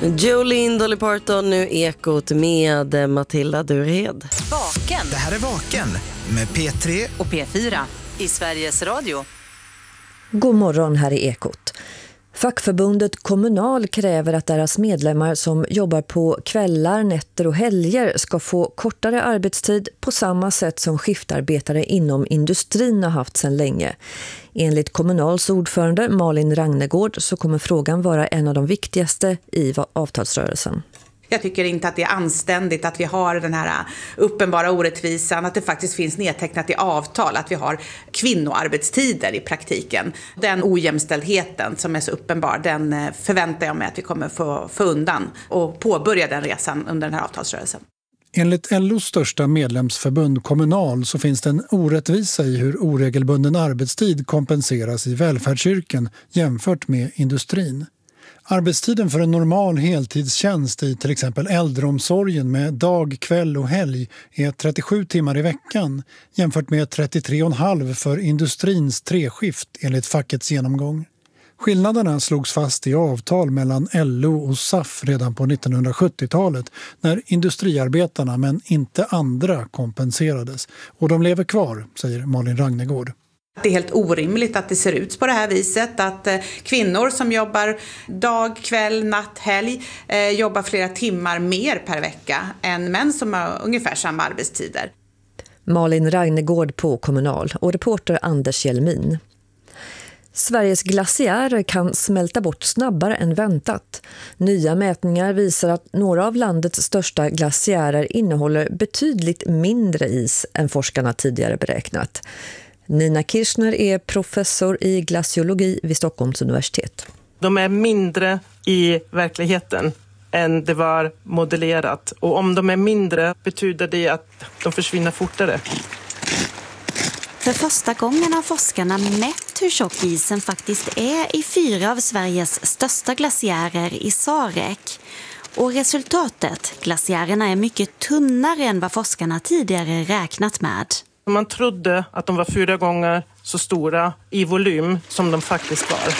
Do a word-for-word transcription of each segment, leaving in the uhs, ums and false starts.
Jolene, Dolly Parton, nu Ekot med Matilda Durhed. Vaken. Det här är Vaken med P tre och P fyra i Sveriges Radio. God morgon, här i Ekot. Fackförbundet Kommunal kräver att deras medlemmar som jobbar på kvällar, nätter och helger ska få kortare arbetstid på samma sätt som skiftarbetare inom industrin har haft sedan länge. Enligt Kommunals ordförande Malin Ragnegård så kommer frågan vara en av de viktigaste i avtalsrörelsen. Jag tycker inte att det är anständigt att vi har den här uppenbara orättvisan, att det faktiskt finns nedtecknat i avtal att vi har kvinnoarbetstider i praktiken. Den ojämställdheten som är så uppenbar, den förväntar jag mig att vi kommer få, få undan och påbörja den resan under den här avtalsrörelsen. Enligt L O:s största medlemsförbund Kommunal så finns det en orättvisa i hur oregelbunden arbetstid kompenseras i välfärdsyrken jämfört med industrin. Arbetstiden för en normal heltidstjänst i till exempel äldreomsorgen med dag, kväll och helg är trettiosju timmar i veckan jämfört med trettiotre och en halv för industrins treskift enligt fackets genomgång. Skillnaderna slogs fast i avtal mellan L O och S A F redan på nittonhundrasjuttiotalet när industriarbetarna men inte andra kompenserades. Och de lever kvar, säger Malin Ragnegård. Det är helt orimligt att det ser ut på det här viset, att eh, kvinnor som jobbar dag, kväll, natt, helg eh, jobbar flera timmar mer per vecka än män som har ungefär samma arbetstider. Malin Ragnegård på Kommunal och reporter Anders Hjelmin. Sveriges glaciärer kan smälta bort snabbare än väntat. Nya mätningar visar att några av landets största glaciärer innehåller betydligt mindre is än forskarna tidigare beräknat. Nina Kirchner är professor i glaciologi vid Stockholms universitet. De är mindre i verkligheten än det var modellerat. Och om de är mindre betyder det att de försvinner fortare. För första gången har forskarna mätt hur tjock isen faktiskt är i fyra av Sveriges största glaciärer i Sarek. Och resultatet, glaciärerna är mycket tunnare än vad forskarna tidigare räknat med. Man trodde att de var fyra gånger så stora i volym som de faktiskt var.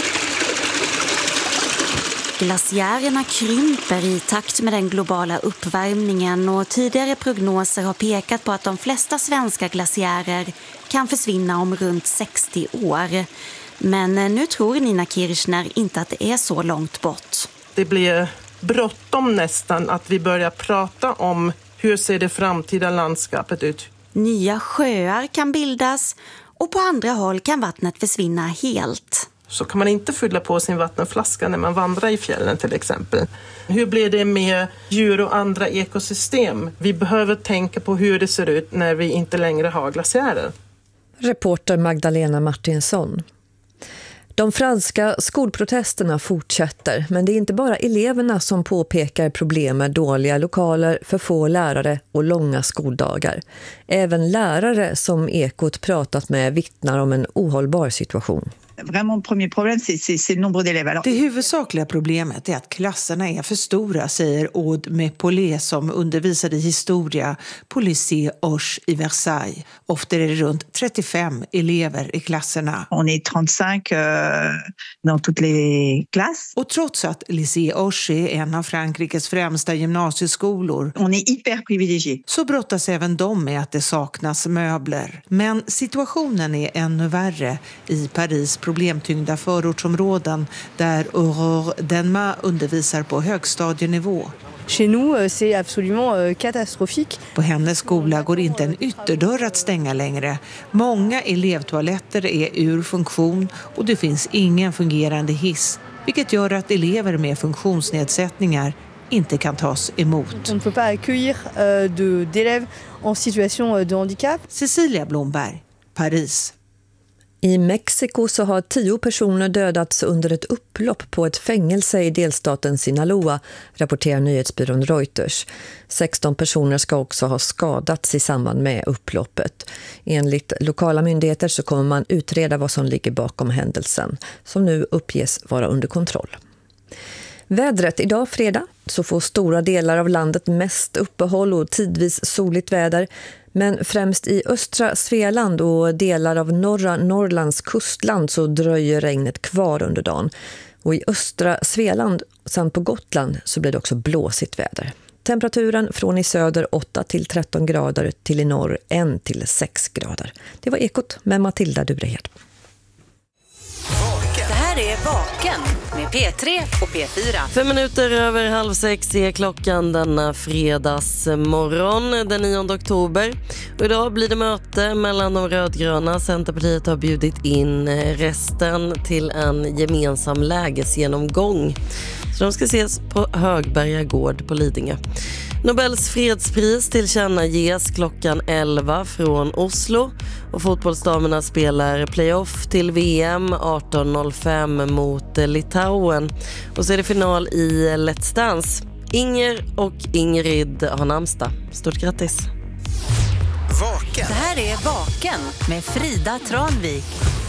Glaciärerna krymper i takt med den globala uppvärmningen och tidigare prognoser har pekat på att de flesta svenska glaciärer kan försvinna om runt sextio år. Men nu tror Nina Kirchner inte att det är så långt bort. Det blir bråttom nästan att vi börjar prata om hur ser det framtida landskapet ut. Nya sjöar kan bildas och på andra håll kan vattnet försvinna helt. Så kan man inte fylla på sin vattenflaska när man vandrar i fjällen till exempel. Hur blir det med djur och andra ekosystem? Vi behöver tänka på hur det ser ut när vi inte längre har glaciärer. Reporter Magdalena Martinsson. De franska skolprotesterna fortsätter, men det är inte bara eleverna som påpekar problem med dåliga lokaler, för få lärare och långa skoldagar. Även lärare som Ekot pratat med vittnar om en ohållbar situation. Det huvudsakliga problemet är att klasserna är för stora, säger Aude Mepolé som undervisade i historia på Lycée Hoche i Versailles. Ofta är det runt trettiofem elever i klasserna. On est trente-cinq euh, dans toutes les classes. Och trots att Lycée Hoche är en av Frankrikes främsta gymnasieskolor, on est hyper privilégié, så brottas även de med att det saknas möbler. Men situationen är ännu värre i Paris problemtyngda förortsområden där Aurore Denma undervisar på högstadienivå. Chez nous, c'est absolument catastrophique. På hennes skola går inte en ytterdörr att stänga längre. Många elevtoaletter är ur funktion och det finns ingen fungerande hiss, vilket gör att elever med funktionsnedsättningar inte kan tas emot. On ne peut pas accueillir euh, de, d'élèves en situation de handicap. Cecilia Blomberg, Paris. I Mexiko så har tio personer dödats under ett upplopp på ett fängelse i delstaten Sinaloa, rapporterar nyhetsbyrån Reuters. sexton personer ska också ha skadats i samband med upploppet. Enligt lokala myndigheter så kommer man utreda vad som ligger bakom händelsen, som nu uppges vara under kontroll. Vädret idag fredag så får stora delar av landet mest uppehåll och tidvis soligt väder. Men främst i östra Svealand och delar av norra Norrlands kustland så dröjer regnet kvar under dagen. Och i östra Svealand samt på Gotland så blir det också blåsigt väder. Temperaturen från i söder åtta till tretton grader till i norr ett till sex grader. Det var Ekot med Matilda Durehed. Det här är Vaken med P tre och P fyra. Fem minuter över halv sex är klockan denna fredagsmorgon den nionde oktober. Och idag blir det möte mellan de rödgröna. Centerpartiet har bjudit in resten till en gemensam lägesgenomgång. Så de ska ses på Högberga gård på Lidingö. Nobels fredspris tillkännages klockan elva från Oslo och fotbollsdamerna spelar playoff till V M arton noll fem mot Litauen. Och så är det final i Let's Dance. Inger och Ingrid har namnsdag. Stort grattis! Vaken. Det här är Vaken med Frida Tranvik.